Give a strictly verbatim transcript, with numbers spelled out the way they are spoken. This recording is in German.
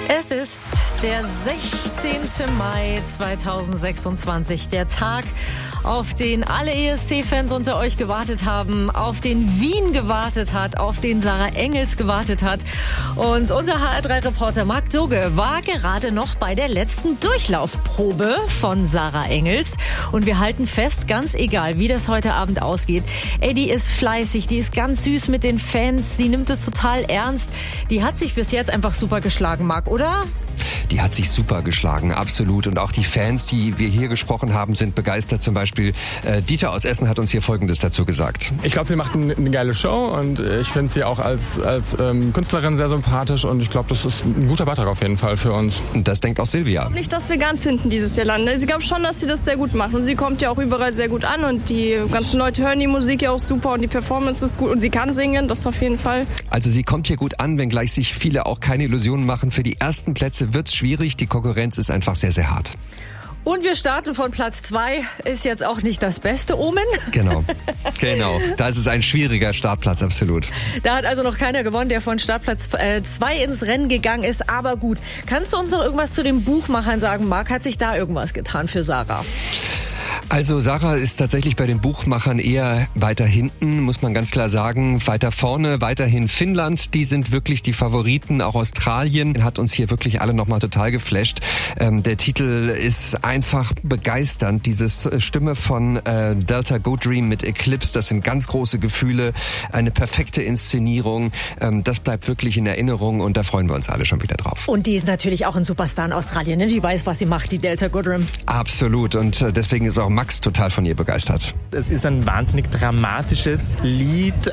Es ist der sechzehnten Mai zweitausendsechsundzwanzig, der Tag, auf den alle E S C-Fans unter euch gewartet haben, auf den Wien gewartet hat, auf den Sarah Engels gewartet hat. Und unser H R drei Reporter Marc Doge war gerade noch bei der letzten Durchlaufprobe von Sarah Engels. Und wir halten fest, ganz egal, wie das heute Abend ausgeht, ey, die ist fleißig, die ist ganz süß mit den Fans, sie nimmt es total ernst. Die hat sich bis jetzt einfach super geschlagen, Marc, oder? Die hat sich super geschlagen, absolut. Und auch die Fans, die wir hier gesprochen haben, sind begeistert. Zum Beispiel äh, Dieter aus Essen hat uns hier Folgendes dazu gesagt. Ich glaube, sie macht eine, eine geile Show und ich finde sie auch als, als ähm, Künstlerin sehr sympathisch und ich glaube, das ist ein guter Beitrag auf jeden Fall für uns. Und das denkt auch Silvia. Ich glaube nicht, dass wir ganz hinten dieses Jahr landen. Ich glaube schon, dass sie das sehr gut macht und sie kommt ja auch überall sehr gut an und die ganzen Leute hören die Musik ja auch super und die Performance ist gut und sie kann singen, das auf jeden Fall. Also sie kommt hier gut an, wenngleich sich viele auch keine Illusionen machen. Für die ersten Plätze wird's schwierig, die Konkurrenz ist einfach sehr, sehr hart. Und wir starten von Platz zwei, ist jetzt auch nicht das beste Omen. Genau, genau. Da ist es ein schwieriger Startplatz, absolut. Da hat also noch keiner gewonnen, der von Startplatz zwei ins Rennen gegangen ist. Aber gut, kannst du uns noch irgendwas zu den Buchmachern sagen, Marc? Hat sich da irgendwas getan für Sarah? Also Sarah ist tatsächlich bei den Buchmachern eher weiter hinten, muss man ganz klar sagen. Weiter vorne, weiterhin Finnland, die sind wirklich die Favoriten. Auch Australien hat uns hier wirklich alle nochmal total geflasht. Ähm, der Titel ist einfach begeisternd. Diese Stimme von äh, Delta Go Dream mit Eclipse, das sind ganz große Gefühle, eine perfekte Inszenierung. Ähm, das bleibt wirklich in Erinnerung und da freuen wir uns alle schon wieder drauf. Und die ist natürlich auch ein Superstar in Australien, ne? Die weiß, was sie macht, die Delta Go Dream. Absolut und äh, deswegen ist auch Max total von ihr begeistert. Es ist ein wahnsinnig dramatisches Lied,